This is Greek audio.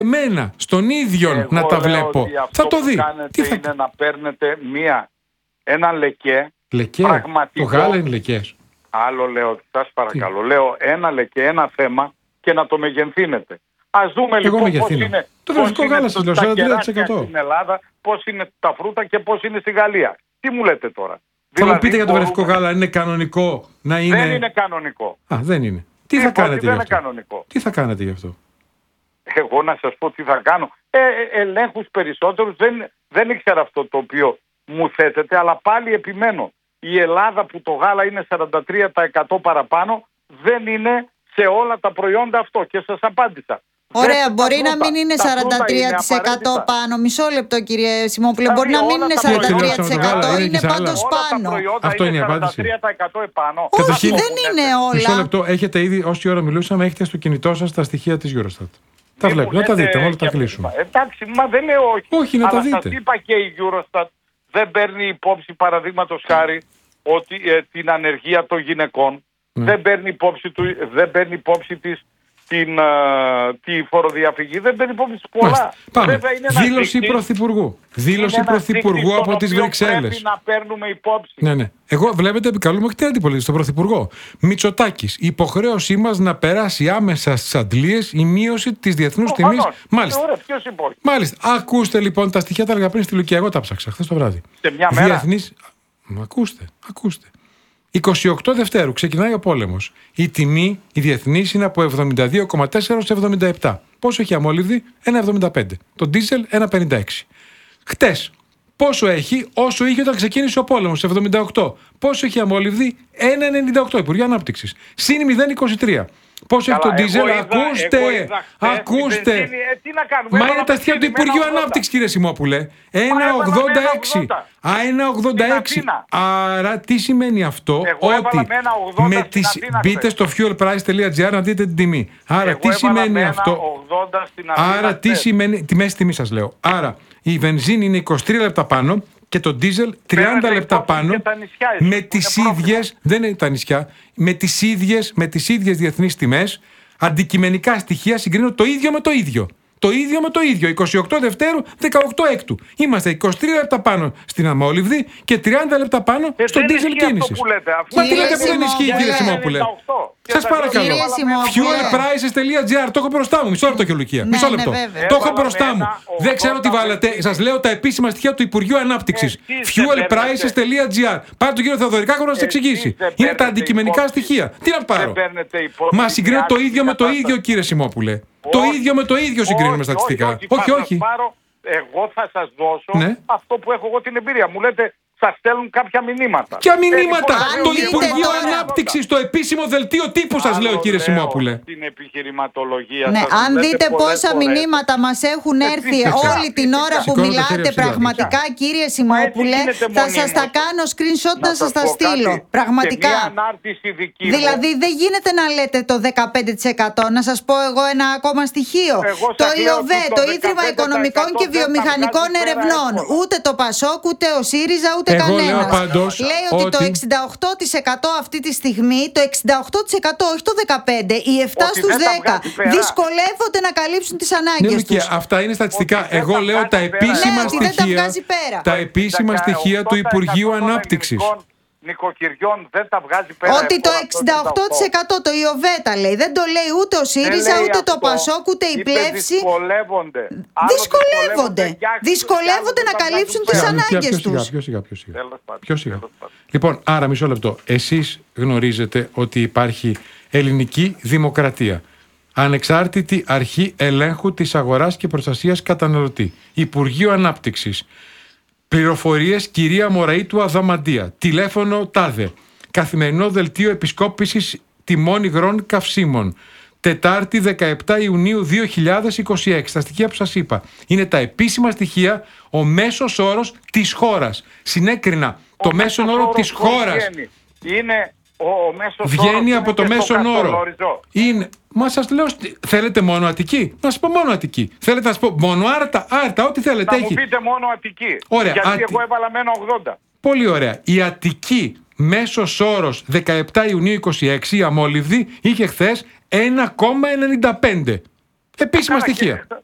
εμένα, στον ίδιο να τα βλέπω. Θα το δει. Τι θα είναι να παίρνετε ένα λεκέ. Λεκέ, το γάλα είναι λεκές. Άλλο λέω, σας παρακαλώ. Λέω ένα λεκέ, ένα θέμα και να το μεγενθύνετε. Ας δούμε λοιπόν πώς είναι, το βρεφικό γάλα σας λέω, 43%. Στην Ελλάδα, πώς είναι τα φρούτα και πώς είναι στη Γαλλία. Τι μου λέτε τώρα? Θα μου πείτε για το βρεφικό γάλα, είναι κανονικό να είναι? Δεν είναι κανονικό. Δεν είναι. Τι θα κάνετε γι' αυτό? Κανονικό. Τι θα κάνετε γι' αυτό? Εγώ να σας πω τι θα κάνω. Ελέγχους περισσότερους δεν ήξερα αυτό το οποίο μου θέτεται, αλλά πάλι επιμένω. Η Ελλάδα που το γάλα είναι 43% παραπάνω δεν είναι σε όλα τα προϊόντα αυτό και σας απάντησα. Ωραία, μπορεί να μην είναι 43% πάνω. Μισό λεπτό κύριε Σιμόπουλε, μπορεί να μην είναι 43%, είναι πάντως πάνω. Αυτό είναι η απάντηση. 43% επάνω. Όχι, δεν είναι όλα. Μισό λεπτό, έχετε ήδη, όση ώρα μιλούσαμε, έχετε στο κινητό σας τα στοιχεία της Eurostat. Τα βλέπετε, να τα δείτε, όλα τα κλείσουμε. Εντάξει, μα δεν λέω όχι. Όχι, να τα δείτε. Αλλά σας είπα και η Eurostat δεν παίρνει υπόψη, παραδείγματος χάρη, ότι την ανεργία των γυναικών, δεν παίρνει υπόψη της τη φοροδιαφυγή, δεν παίρνει υπόψη πολλά. Πάμε. Δήλωση Πρωθυπουργού. Δήλωση Πρωθυπουργού από τις Βρυξέλλες. Πρέπει να παίρνουμε υπόψη. Ναι. Εγώ βλέπετε επικαλούμε και την αντιπολίτευση, τον Πρωθυπουργό. Μητσοτάκης. Υποχρέωσή μας να περάσει άμεσα στις αντλίες η μείωση της διεθνούς τιμής. Μάλιστα. Μάλιστα. Ακούστε λοιπόν τα στοιχεία, τα έλεγα πριν στη Λουκία. Εγώ τα ψάξα χθες το βράδυ. Σε μια μέρα. Διεθνής. Ακούστε. 28 Δευτέρου ξεκινάει ο πόλεμος. Η τιμή, η διεθνής, είναι από 72,4 σε 77. Πόσο έχει αμόλυβδη? 1,75. Το ντίζελ 1,56. Χτες, πόσο έχει? Όσο είχε όταν ξεκίνησε ο πόλεμος, 78. Πόσο έχει αμόλυβδη? 1,98. Υπουργείο Ανάπτυξης. Συν 0,23. Πόσο έχει το ντίζελ? Ακούστε. Τι να κάνουμε? Μα είναι τα στοιχεία του Υπουργείου Ανάπτυξης, κύριε Σιμόπουλε. 1,86. 1,86. Άρα τι σημαίνει αυτό? Ότι με τις μπείτε στο fuelprice.gr να δείτε την τιμή. Άρα τι σημαίνει αυτό? Άρα τι σημαίνει? Τη μέση τιμή σας λέω. Άρα η βενζίνη είναι 23 λεπτά πάνω και το ντίζελ 30 λεπτά πάνω, με τις ίδιες, δεν είναι τα νησιά, με τις ίδιες διεθνείς τιμές. Αντικειμενικά στοιχεία συγκρίνω το ίδιο με το ίδιο. Το ίδιο με το ίδιο. 28 Δευτέρου, 18 Έκτου. Είμαστε 23 λεπτά πάνω στην αμόλυβδη και 30 λεπτά πάνω στον ντίζελ κίνησης. Μα τι λέτε που δεν ισχύει, κύριε Σιμόπουλε? Σας παρακαλώ. Fuelprices.gr. Το έχω μπροστά μου. Μισό λεπτό, κύριε Λουκία. Μισό λεπτό. Το έχω μπροστά μου. Δεν ξέρω τι βάλατε. Σας λέω τα επίσημα στοιχεία του Υπουργείου Ανάπτυξης. Fuelprices.gr. Πάρε τον κύριο Θεοδωρικάκο να σας εξηγήσει. Είναι τα αντικειμενικά στοιχεία. Τι να πάρω? Μα συγκρίνω το ίδιο με το ίδιο, κύριε Σιμόπουλε. Το ίδιο με το ίδιο συγκρίνουμε στατιστικά. Όχι. Εγώ θα σας δώσω αυτό που έχω εγώ την εμπειρία. Μου λέτε, σας στέλνουν κάποια μηνύματα. Ποια μηνύματα? Το Υπουργείο Ανάπτυξης, το επίσημο δελτίο τύπου σας λέω, κύριε Σιμόπουλε. Την επιχειρηματολογία. Ναι, αν δείτε πόσα μηνύματα μας έχουν έρθει όλη την ώρα που μιλάτε, πραγματικά, κύριε Σιμόπουλε, θα σας τα κάνω screenshot να σας τα στείλω. Πραγματικά. Δηλαδή δεν γίνεται να λέτε το 15%. Να σας πω εγώ ένα ακόμα στοιχείο. Το ΙΟΒΕ, το Ίδρυμα Οικονομικών και Βιομηχανικών Ερευνών. Ούτε το ΠΑΣΟΚ, ούτε ο ΣΥΡΙΖΑ, ούτε κανένας. Λέει ότι το 68% αυτή τη στιγμή, το 68%, όχι το 15%, οι 7 στους 10 δυσκολεύονται να καλύψουν τις ανάγκες τους. Αυτά είναι στατιστικά. Εγώ λέω τα επίσημα στοιχεία. Τα επίσημα στοιχεία του Υπουργείου Ανάπτυξης. Νοικοκυριών δεν τα βγάζει πέρα. Ότι το 68% το ΙΟΒΕΤΑ λέει. Δεν το λέει ούτε ο ΣΥΡΙΖΑ, ούτε το ΠΑΣΟΚ, ούτε η Πλεύση. Δυσκολεύονται να καλύψουν τις ανάγκες τους. Πιο σιγά. Λοιπόν, άρα μισό λεπτό. Εσείς γνωρίζετε ότι υπάρχει ελληνική δημοκρατία. Ανεξάρτητη αρχή ελέγχου της αγοράς και προστασίας καταναλωτή. Υπουργείο Ανάπτυξης. Πληροφορίες κυρία Μωραΐτου Αδαμαντία. Τηλέφωνο τάδε. Καθημερινό δελτίο επισκόπησης τιμών υγρών καυσίμων. Τετάρτη 17 Ιουνίου 2026. Τα στοιχεία που σας είπα. Είναι τα επίσημα στοιχεία, ο μέσος όρος της χώρας. Συνέκρινα το μέσον όρο της χώρας. Είναι ο μέσος βγαίνει από το μέσον όρο. Είναι. Μα σας λέω, θέλετε μόνο Αττική? Να σας πω μόνο Αττική. Θέλετε να σας πω μόνο Άρτα, ό,τι θέλετε. Να μου πείτε μόνο Αττική. Ωραία, γιατί εγώ έβαλα με 1,80. Πολύ ωραία. Η Αττική μέσος όρος 17 Ιουνίου 26, η αμόλυβδη, είχε χθες 1,95. Επίσημα στοιχεία.